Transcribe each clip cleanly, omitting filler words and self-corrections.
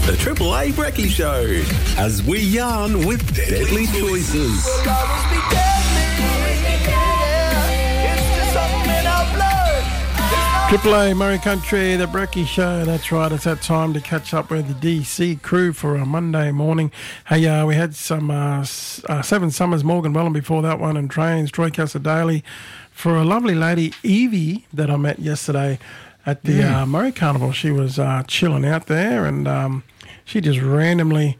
The Triple A Brekkie Show, as we yarn with deadly choices. Triple A Murray Country, the Brekkie Show. That's right, it's that time to catch up with the DC crew for a Monday morning. Hey, we had some Seven Summers, Morgan Wallen before that one, and Trains, Troy Casadale, for a lovely lady, Evie, that I met yesterday at the Murray Carnival. She was chilling out there, and she just randomly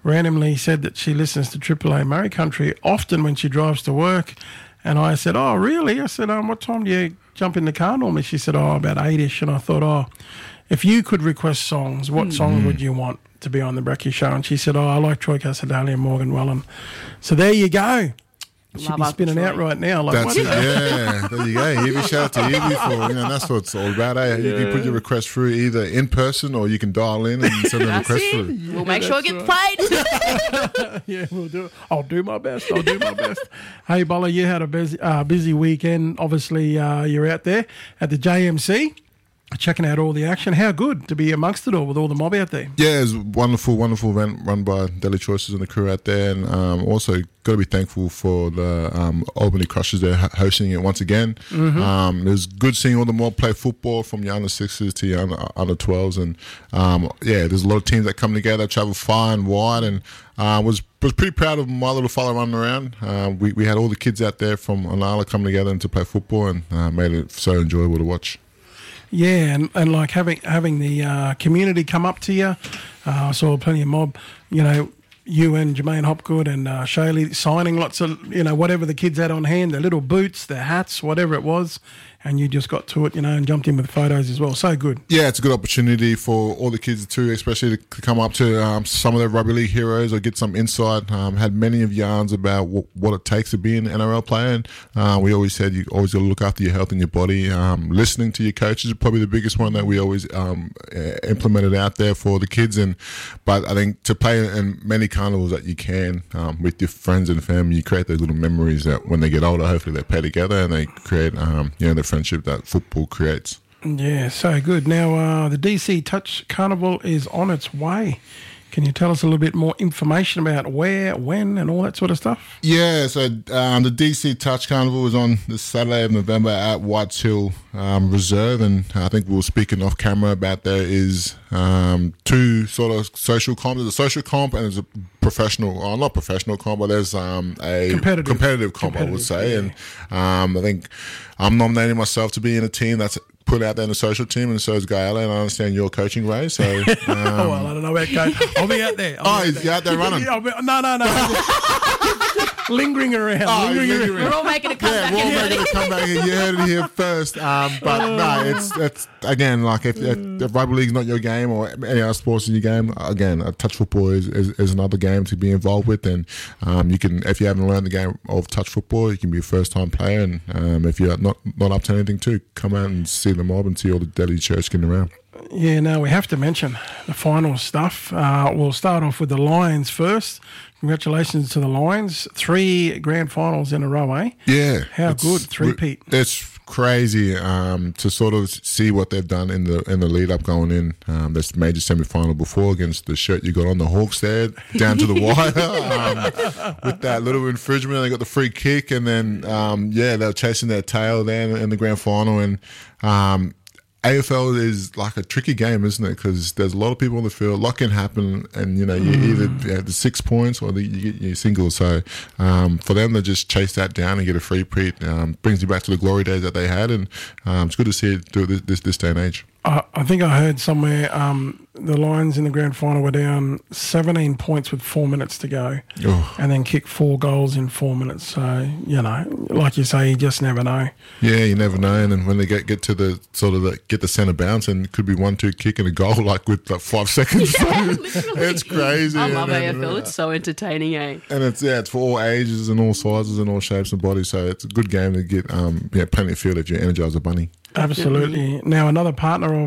said that she listens to Triple A Murray Country often when she drives to work. And I said, oh, really? I said, what time do you jump in the car normally? She said, about 8-ish. And I thought, if you could request songs, what song would you want to be on the Brekkie Show? And she said, I like Troy Casadale and Morgan Wallen. So there you go. Should be spinning out right now. Like, that's it. Yeah, there you go. Evie, shout out to Evie for, that's what it's all about. Eh? Yeah. You put your request through either in person or you can dial in and send a request through. Yeah, we'll make sure it gets played. Yeah, we'll do it. I'll do my best. Hey, Bola, you had a busy weekend. Obviously, you're out there at the JMC. Checking out all the action. How good to be amongst it all with all the mob out there. Yeah, it's wonderful event run by Deli Choices and the crew out there. And also got to be thankful for the Albany Crushers there hosting it once again. It was good seeing all the mob play football from your under 6s to your under 12s. And there's a lot of teams that come together, travel far and wide, and was pretty proud of my little fella running around. We had all the kids out there from Onala come together and to play football, and made it so enjoyable to watch. Yeah, and like having the community come up to you. I saw plenty of mob, you and Jermaine Hopgood and Shaylee signing lots of, whatever the kids had on hand, their little boots, their hats, whatever it was. And you just got to it, and jumped in with photos as well. So good. Yeah, it's a good opportunity for all the kids too, especially to come up to some of the rugby league heroes or get some insight. Had many of yarns about what it takes to be an NRL player. And we always said you always got to look after your health and your body. Listening to your coaches is probably the biggest one that we always implemented out there for the kids. But I think to play in many carnivals that you can with your friends and family, you create those little memories that when they get older, hopefully they play together and they create the friendship that football creates. Yeah, so good. Now, the DC Touch Carnival is on its way. Can you tell us a little bit more information about where, when, and all that sort of stuff? Yeah, so the DC Touch Carnival is on the Saturday of November at Whites Hill Reserve, and I think we were speaking off camera about there is two sort of social comps. There's a social comp and there's a professional, not professional comp, but there's a competitive comp, I would say. Yeah. And I think I'm nominating myself to be in a team that's put out there in the social team, and so is Gaella, and I understand your coaching, Ray. So, well, I don't know about coach. I'll be out there. You're out there running? No. Lingering around. We're all making a comeback. Yeah, we're all making a comeback. You heard it here first. But no, it's again, like if rugby league's not your game or any other sports in your game, again, touch football is another game to be involved with. And you can, if you haven't learned the game of touch football, you can be a first-time player. And if you're not up to anything too, come out and see the mob and see all the Deli Church getting around. Yeah, no, we have to mention the final stuff. We'll start off with the Lions first. Congratulations to the Lions. 3 grand finals in a row, eh? Yeah. How good, three-peat. It's crazy to sort of see what they've done in the lead-up going in. This major semi-final before against the shirt you got on, the Hawks there, down to the wire. With that little infringement, they got the free kick, and then, they were chasing their tail there in the grand final. And AFL is like a tricky game, isn't it? Because there's a lot of people on the field. A lot can happen, and you either have the 6 points or you get your single. So for them to just chase that down and get a free-peat brings you back to the glory days that they had, and it's good to see it do this day and age. I think I heard somewhere the Lions in the grand final were down 17 points with 4 minutes to go, and then kicked 4 goals in 4 minutes. So, like you say, you just never know. Yeah, you never know. And then when they get to the sort of get the centre bounce, and it could be 1-2 kick and a goal like with 5 seconds. Yeah, it's crazy. I love AFL. It's so entertaining, eh? And it's for all ages and all sizes and all shapes and bodies. So it's a good game to get plenty of field if you're Energizer Bunny. Absolutely. Now, another partner of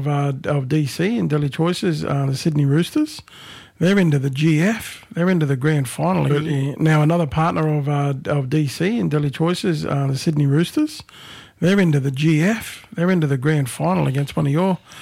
DC and Deli Choices, the Sydney Roosters, they're into the GF. They're into the grand final. Now, another partner of DC and Deli Choices, the Sydney Roosters, they're into the GF. They're into the grand final against one of your